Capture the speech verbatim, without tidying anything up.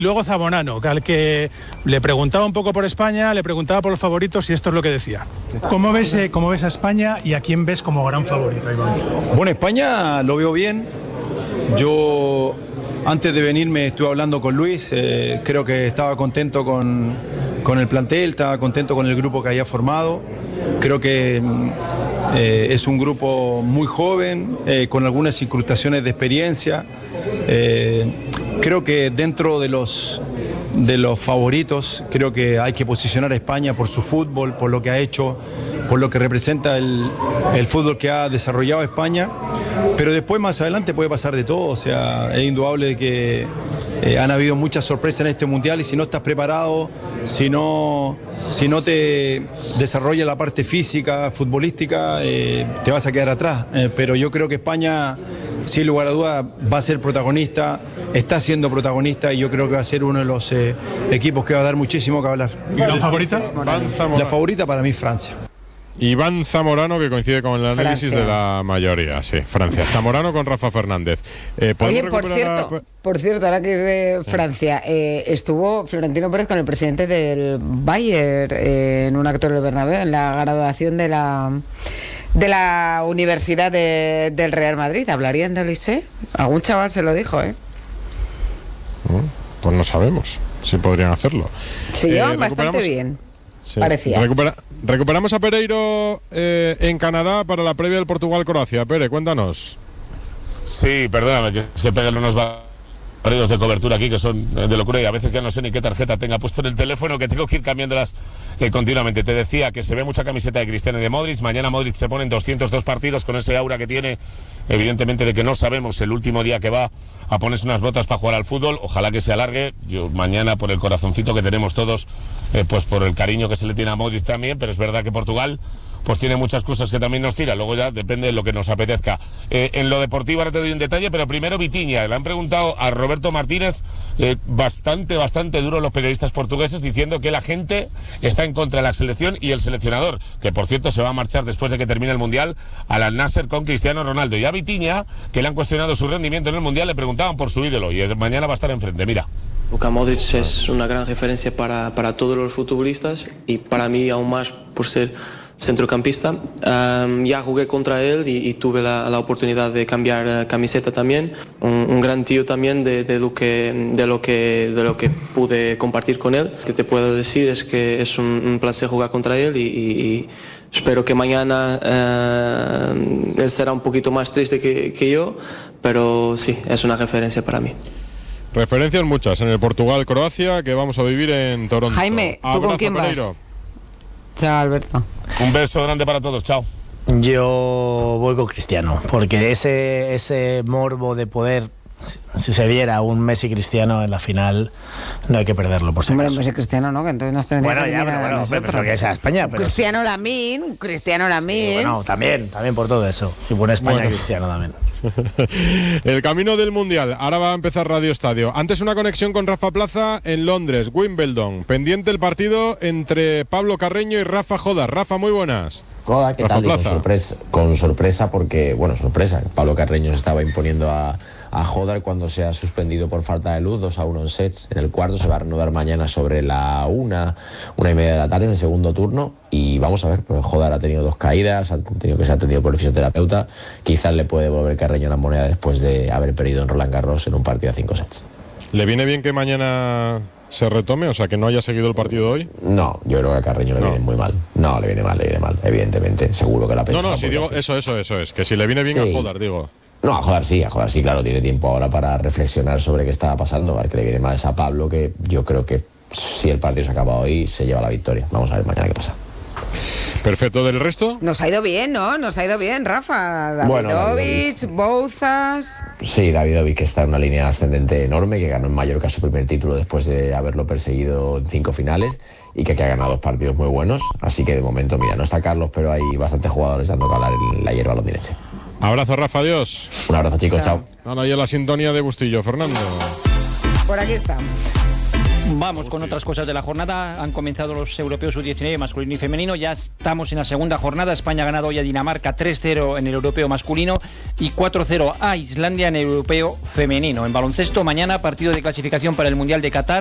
Luego Zamorano, que al que le preguntaba un poco por España, le preguntaba por los favoritos y esto es lo que decía. ¿Cómo ves, eh, cómo ves a España y a quién ves como gran favorito, Iván? Bueno, España lo veo bien. Yo antes de venirme estuve hablando con Luis, eh, creo que estaba contento con, con el plantel, estaba contento con el grupo que había formado. Creo que eh, es un grupo muy joven, eh, con algunas incrustaciones de experiencia. Eh, creo que dentro de los, de los favoritos, creo que hay que posicionar a España por su fútbol, por lo que ha hecho, por lo que representa el, el fútbol que ha desarrollado España, pero después más adelante puede pasar de todo. O sea, es indudable que eh, han habido muchas sorpresas en este mundial y si no estás preparado, si no, si no te desarrolla la parte física, futbolística, eh, te vas a quedar atrás. Eh, pero yo creo que España, sin lugar a dudas, va a ser protagonista, está siendo protagonista y yo creo que va a ser uno de los eh, equipos que va a dar muchísimo que hablar. ¿Y la favorita? La favorita para mí, Francia. Iván Zamorano, que coincide con el análisis Francia. de la mayoría, sí, Francia. Zamorano con Rafa Fernández. Eh, Oye, por recuperar cierto, a... por cierto, ahora que de Francia, eh, estuvo Florentino Pérez con el presidente del Bayern eh, en un acto del Bernabéu, en la graduación de la de la Universidad de, del Real Madrid. ¿Hablarían del Liceo? Algún chaval se lo dijo, ¿eh? Pues no sabemos si podrían hacerlo. Se Eh, llevan bastante recuperamos- bien, Sí. parecía. Recupera- recuperamos a Pereiro eh, en Canadá para la previa del Portugal-Croacia. Pere, cuéntanos. Sí, perdóname, que es que pegan unos barridos de cobertura aquí que son de locura y a veces ya no sé ni qué tarjeta tenga puesto en el teléfono, que tengo que ir cambiándolas eh, continuamente. Te decía que se ve mucha camiseta de Cristiano y de Modric. Mañana Modric se pone en doscientos dos partidos con ese aura que tiene, evidentemente, de que no sabemos el último día que va a ponerse unas botas para jugar al fútbol. Ojalá que se alargue. Yo mañana, por el corazoncito que tenemos todos, eh, pues por el cariño que se le tiene a Modric también, pero es verdad que Portugal pues tiene muchas cosas que también nos tira, luego ya depende de lo que nos apetezca. Eh, en lo deportivo ahora te doy un detalle, pero primero Vitinha. Le han preguntado a Roberto Martínez, eh, bastante, bastante duro los periodistas portugueses, diciendo que la gente está en contra de la selección y el seleccionador, que por cierto se va a marchar después de que termine el Mundial al Al-Nassr con Cristiano Ronaldo. Y a Vitinha, que le han cuestionado su rendimiento en el Mundial, le preguntaban por su ídolo y es, mañana va a estar enfrente, mira. Luka Modric es una gran referencia para, para todos los futbolistas y para mí aún más por ser centrocampista. Um, ya jugué contra él y, y tuve la, la oportunidad de cambiar uh, camiseta también. Un, un gran tío también de, de, lo que, de, lo que, de lo que pude compartir con él. Lo que te puedo decir es que es un, un placer jugar contra él y, y, y espero que mañana uh, él será un poquito más triste que, que yo, pero sí, es una referencia para mí. Referencias muchas en el Portugal-Croacia que vamos a vivir en Toronto. Jaime, ¿tú Abrazo, con quién Pereiro. vas? Chao, Alberto. Un beso grande para todos, chao. Yo voy con Cristiano, porque ese, ese morbo de poder, si se diera un Messi Cristiano en la final, no hay que perderlo, por si Hombre, acaso. Messi Cristiano, ¿no? Que entonces nos tendría Bueno, que ya, mirar pero a bueno, nosotros. pero que sea España. Un Pero Cristiano sí. Lamín, un Cristiano Lamín. Sí, bueno, también, también por todo eso. Y por España Bueno. Cristiano también. El camino del Mundial. Ahora va a empezar Radio Estadio. Antes una conexión con Rafa Plaza en Londres, Wimbledon. Pendiente el partido entre Pablo Carreño y Rafa Jodar. Rafa, muy buenas. Hola, ¿qué Rafa tal? Y con Plaza. sorpresa, con sorpresa porque, bueno, sorpresa. Pablo Carreño se estaba imponiendo a, a Jodar cuando se ha suspendido por falta de luz, dos a uno en sets. En el cuarto se va a reanudar mañana sobre la una, una y media de la tarde en el segundo turno. Y vamos a ver, porque Jodar ha tenido dos caídas, ha tenido que ser atendido por el fisioterapeuta. Quizás le puede devolver Carreño la moneda después de haber perdido en Roland Garros en un partido a cinco sets. ¿Le viene bien que mañana se retome? O sea, que no haya seguido el partido hoy. No, yo creo que a Carreño le No. viene muy mal. No, le viene mal, le viene mal, evidentemente. Seguro que la No, pensaba. no, si porque digo hace- eso, eso, eso es. Que si le viene bien Sí. a Jodar, digo. No, a Jodar sí, a Jodar sí, claro, tiene tiempo ahora para reflexionar sobre qué estaba pasando. A ver, que le viene mal es a Pablo, que yo creo que si el partido se acaba hoy, se lleva la victoria. Vamos a ver mañana qué pasa. Perfecto, ¿del resto? Nos ha ido bien, ¿no? Nos ha ido bien, Rafa. Bueno, Davidovich, Davidovich. Bouzas. Sí, Davidovich, que está en una línea ascendente enorme, que ganó en Mallorca su primer título después de haberlo perseguido en cinco finales y que, que ha ganado dos partidos muy buenos. Así que de momento, mira, no está Carlos, pero hay bastantes jugadores dando que hablar en la hierba londinense. Abrazo, Rafa, adiós. Un abrazo, chicos, chao. Ahora ya la sintonía de Bustillo, Fernando. Por aquí estamos. Vamos con otras cosas de la jornada. Han comenzado los europeos sub diecinueve masculino y femenino. Ya estamos en la segunda jornada. España ha ganado hoy a Dinamarca tres cero en el europeo masculino y cuatro cero a Islandia en el europeo femenino. En baloncesto, mañana partido de clasificación para el Mundial de Qatar.